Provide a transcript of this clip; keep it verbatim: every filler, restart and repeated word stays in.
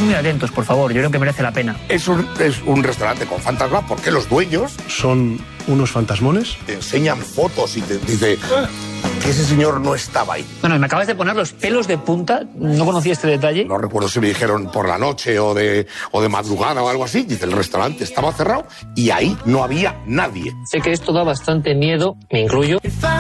muy atentos, por favor, yo creo que merece la pena. Es un, es un restaurante con fantasma porque los dueños son unos fantasmones. Te enseñan fotos y te dice que ese señor no estaba ahí. Bueno, me acabas de poner los pelos de punta, no conocía este detalle. No recuerdo si me dijeron por la noche o de, o de madrugada o algo así. Dice, el restaurante estaba cerrado y ahí no había nadie. Sé que esto da bastante miedo, me incluyo.